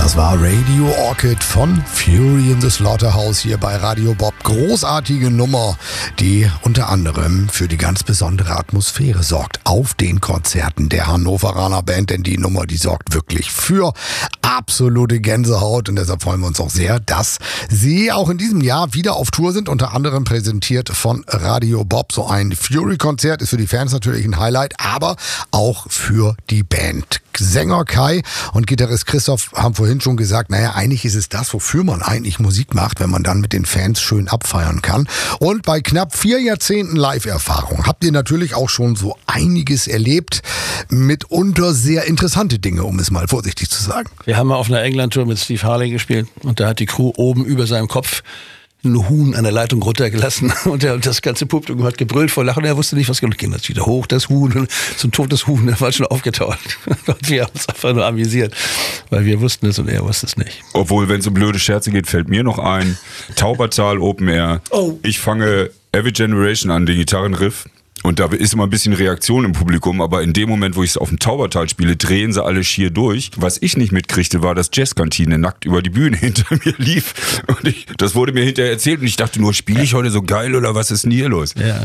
Das war Radio Orchid von Fury in the Slaughterhouse hier bei Radio Bob. Großartige Nummer, die unter anderem für die ganz besondere Atmosphäre sorgt auf den Konzerten der Hannoveraner Band. Denn die Nummer, die sorgt wirklich für absolute Gänsehaut. Und deshalb freuen wir uns auch sehr, dass sie auch in diesem Jahr wieder auf Tour sind. Unter anderem präsentiert von Radio Bob. So ein Fury-Konzert ist für die Fans natürlich ein Highlight, aber auch für die Band. Sänger Kai und Gitarrist Christoph haben vorhin schon gesagt, naja, eigentlich ist es das, wofür man eigentlich Musik macht, wenn man dann mit den Fans schön abfeiern kann. Und bei knapp 4 Jahrzehnten Live-Erfahrung habt ihr natürlich auch schon so einiges erlebt, mitunter sehr interessante Dinge, um es mal vorsichtig zu sagen. Wir haben mal auf einer England-Tour mit Steve Harley gespielt und da hat die Crew oben über seinem Kopf ein Huhn an der Leitung runtergelassen und das ganze Publikum hat gebrüllt vor Lachen. Er wusste nicht, was ging jetzt wieder hoch, das Huhn, und so ein totes Huhn, der war schon aufgetaucht. Und wir haben uns einfach nur amüsiert, weil wir wussten es und er wusste es nicht. Obwohl, wenn es um blöde Scherze geht, fällt mir noch ein, Taubertal Open Air. Oh. Ich fange Every Generation an, den Gitarrenriff. Und da ist immer ein bisschen Reaktion im Publikum, aber in dem Moment, wo ich es auf dem Taubertal spiele, drehen sie alle schier durch. Was ich nicht mitkriegte, war, dass Jazzkantine nackt über die Bühne hinter mir lief. Und das wurde mir hinterher erzählt und ich dachte nur, spiele ich heute so geil oder was ist denn hier los? Ja,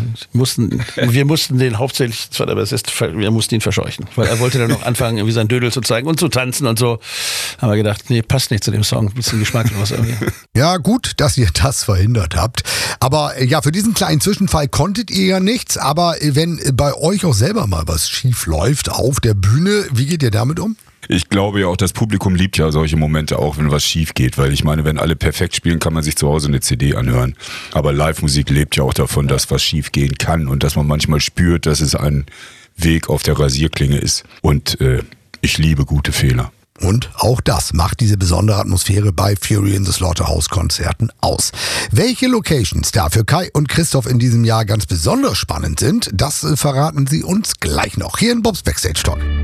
wir mussten den hauptsächlich, wir mussten ihn verscheuchen, weil er wollte dann noch anfangen, irgendwie sein Dödel zu zeigen und zu tanzen und so. Haben wir gedacht, nee, passt nicht zu dem Song, ein bisschen geschmacklos irgendwie. Ja, gut, dass ihr das verhindert habt. Aber ja, für diesen kleinen Zwischenfall konntet ihr ja nichts, aber wenn bei euch auch selber mal was schief läuft auf der Bühne, wie geht ihr damit um? Ich glaube ja auch, das Publikum liebt ja solche Momente auch, wenn was schief geht, weil ich meine, wenn alle perfekt spielen, kann man sich zu Hause eine CD anhören. Aber Live-Musik lebt ja auch davon, dass was schief gehen kann und dass man manchmal spürt, dass es ein Weg auf der Rasierklinge ist. Und ich liebe gute Fehler. Und auch das macht diese besondere Atmosphäre bei Fury in the Slaughterhouse Konzerten aus. Welche Locations da für Kai und Christoph in diesem Jahr ganz besonders spannend sind, das verraten sie uns gleich noch hier in Bobs Backstage Talk.